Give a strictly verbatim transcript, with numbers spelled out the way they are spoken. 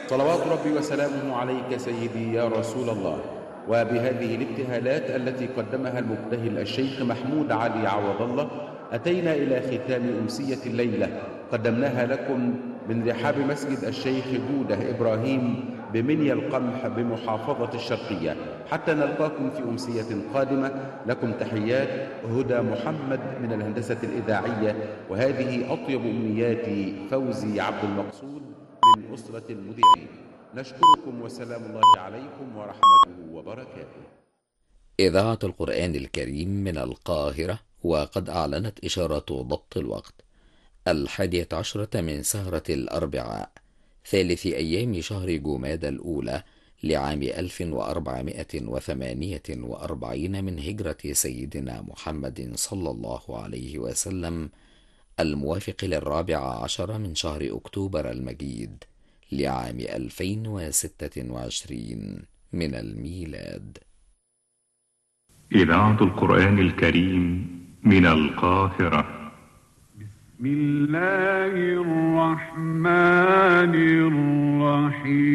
صلوات ربي وسلامه عليك سيدي يا رسول الله. وبهذه الابتهالات التي قدمها المبتهل الشيخ محمود علي عوض الله أتينا إلى ختام أمسية الليلة قدمناها لكم من رحاب مسجد الشيخ دودة إبراهيم بمنيا القمح بمحافظة الشرقية. حتى نلقاكم في أمسية قادمة، لكم تحيات هدى محمد من الهندسة الإذاعية، وهذه أطيب أمنيات فوزي عبد المقصود من أسرة المذيعين. نشكركم وسلام الله عليكم ورحمته وبركاته. إذاعة القرآن الكريم من القاهرة، وقد أعلنت إشارة ضبط الوقت الحادية عشرة من سهرة الأربعاء ثالث أيام شهر جماد الأولى لعام ألف وأربعمائة وثمانية وأربعين من هجرة سيدنا محمد صلى الله عليه وسلم، الموافق للرابع عشر من شهر أكتوبر المجيد لعام ألفين وستة وعشرين من الميلاد. إذاعة القرآن الكريم من القاهرة. بسم الله الرحمن الرحيم.